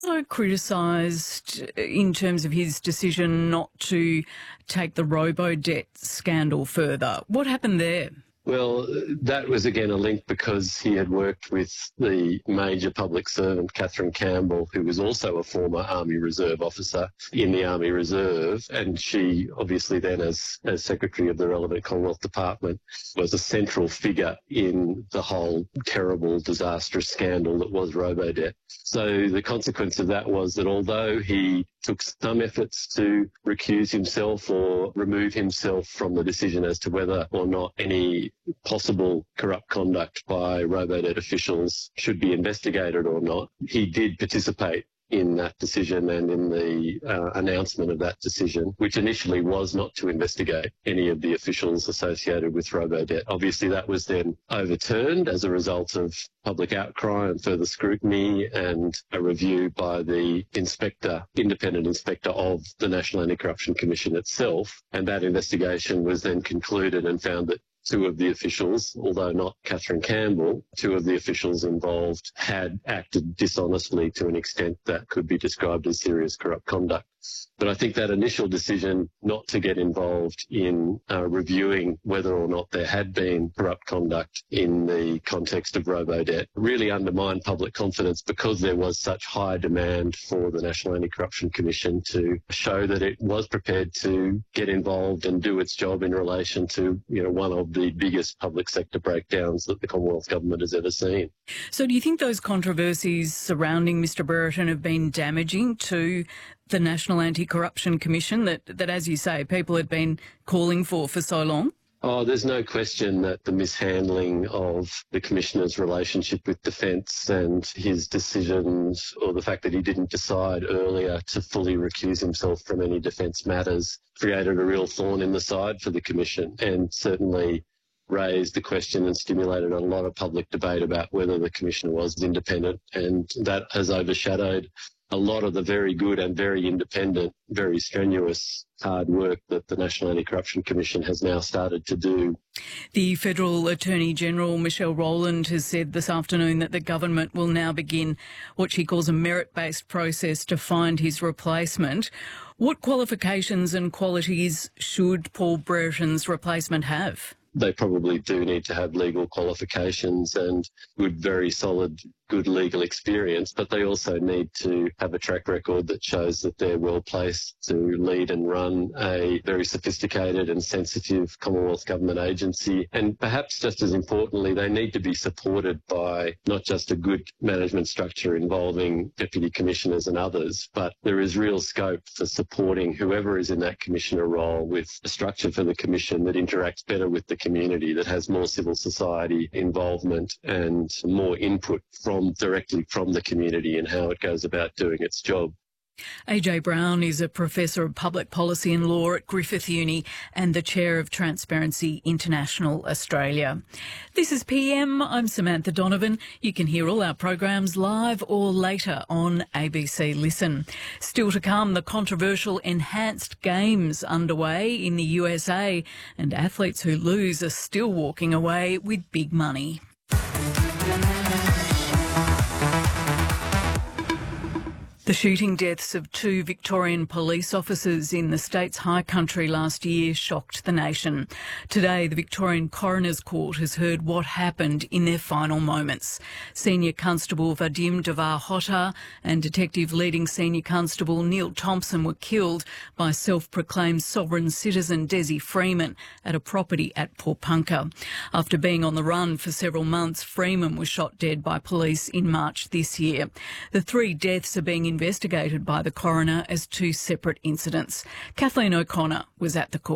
Also criticised in terms of his decision not to take the robo-debt scandal further. What happened there? Well, that was again a link because he had worked with the major public servant, Catherine Campbell, who was also a former Army Reserve officer in the Army Reserve. And she obviously then, as Secretary of the relevant Commonwealth Department, was a central figure in the whole terrible, disastrous scandal that was robo-debt. So the consequence of that was that although he took some efforts to recuse himself or remove himself from the decision as to whether or not any possible corrupt conduct by robo-debt officials should be investigated or not, he did participate in that decision and in the announcement of that decision, which initially was not to investigate any of the officials associated with robo-debt. Obviously, that was then overturned as a result of public outcry and further scrutiny and a review by the independent inspector of the National Anti-Corruption Commission itself. And that investigation was then concluded and found that two of the officials, although not Catherine Campbell, two of the officials involved had acted dishonestly to an extent that could be described as serious corrupt conduct. But I think that initial decision not to get involved in reviewing whether or not there had been corrupt conduct in the context of robo-debt really undermined public confidence because there was such high demand for the National Anti-Corruption Commission to show that it was prepared to get involved and do its job in relation to, one of the biggest public sector breakdowns that the Commonwealth Government has ever seen. So do you think those controversies surrounding Mr Brereton have been damaging to the National Anti-Corruption Commission that, as you say, people had been calling for so long? Oh, there's no question that the mishandling of the Commissioner's relationship with Defence and his decisions, or the fact that he didn't decide earlier to fully recuse himself from any defence matters, created a real thorn in the side for the Commission and certainly raised the question and stimulated a lot of public debate about whether the Commissioner was independent, and that has overshadowed a lot of the very good and very independent, very strenuous, hard work that the National Anti-Corruption Commission has now started to do. The Federal Attorney-General, Michelle Rowland, has said this afternoon that the government will now begin what she calls a merit-based process to find his replacement. What qualifications and qualities should Paul Brereton's replacement have? They probably do need to have legal qualifications and very solid, good legal experience, but they also need to have a track record that shows that they're well placed to lead and run a very sophisticated and sensitive Commonwealth Government agency. And perhaps just as importantly, they need to be supported by not just a good management structure involving deputy commissioners and others, but there is real scope for supporting whoever is in that commissioner role with a structure for the commission that interacts better with the community, that has more civil society involvement and more input directly from the community and how it goes about doing its job. AJ Brown is a Professor of Public Policy and Law at Griffith Uni and the Chair of Transparency International Australia. This is PM. I'm Samantha Donovan. You can hear all our programs live or later on ABC Listen. Still to come, the controversial Enhanced Games underway in the USA, and athletes who lose are still walking away with big money. The shooting deaths of two Victorian police officers in the state's high country last year shocked the nation. Today, the Victorian Coroner's Court has heard what happened in their final moments. Senior Constable Vadim Devar-Hotar and Detective Leading Senior Constable Neil Thompson were killed by self-proclaimed sovereign citizen Desi Freeman at a property at Porepunkah. After being on the run for several months, Freeman was shot dead by police in March this year. The three deaths are being investigated by the coroner as two separate incidents. Kathleen O'Connor was at the court.